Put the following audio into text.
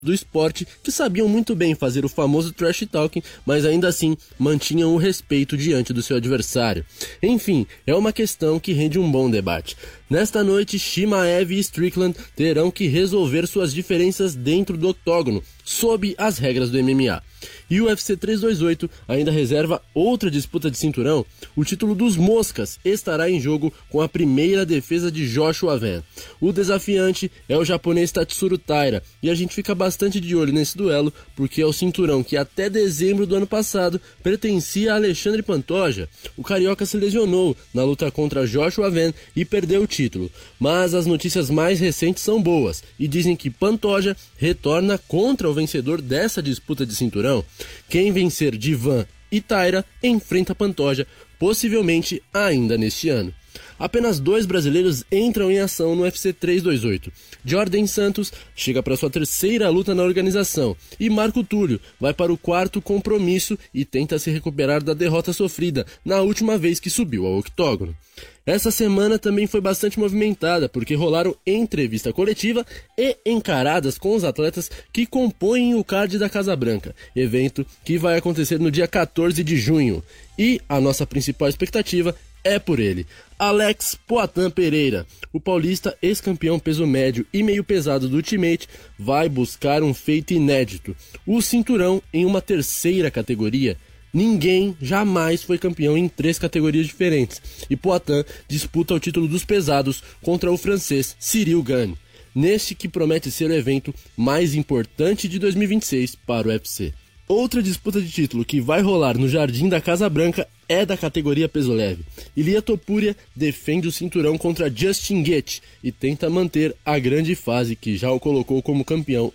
do esporte que sabiam muito bem fazer o famoso trash talking, mas ainda assim mantinham o respeito diante do seu adversário. Enfim, é uma questão que rende um bom debate. Nesta noite, Chimaev e Strickland terão que resolver suas diferenças dentro do octógono, sob as regras do MMA. E o UFC 328 ainda reserva outra disputa de cinturão. O título dos Moscas estará em jogo com a primeira defesa de Joshua Van. O desafiante é o japonês Tatsuro Taira, e a gente fica bastante de olho nesse duelo, porque é o cinturão que até dezembro do ano passado pertencia a Alexandre Pantoja. O carioca se lesionou na luta contra Joshua Van e perdeu o título, mas as notícias mais recentes são boas e dizem que Pantoja retorna contra o vencedor dessa disputa de cinturão. Quem vencer de Van e Taira enfrenta Pantoja, possivelmente ainda neste ano. Apenas 2 brasileiros entram em ação no UFC 328. Jordan Santos chega para sua terceira luta na organização e Marco Túlio vai para o 4º compromisso e tenta se recuperar da derrota sofrida na última vez que subiu ao octógono. Essa semana também foi bastante movimentada, porque rolaram entrevista coletiva e encaradas com os atletas que compõem o card da Casa Branca, evento que vai acontecer no dia 14 de junho. E a nossa principal expectativa é por ele, Alex Poatan Pereira. O paulista, ex-campeão peso médio e meio pesado do Ultimate, vai buscar um feito inédito: o cinturão em uma terceira categoria. Ninguém jamais foi campeão em 3 categorias diferentes, e Poatan disputa o título dos pesados contra o francês Cyril Gane, neste que promete ser o evento mais importante de 2026 para o UFC. Outra disputa de título que vai rolar no Jardim da Casa Branca é da categoria peso leve. Ilia Topuria defende o cinturão contra Justin Gaethje e tenta manter a grande fase que já o colocou como campeão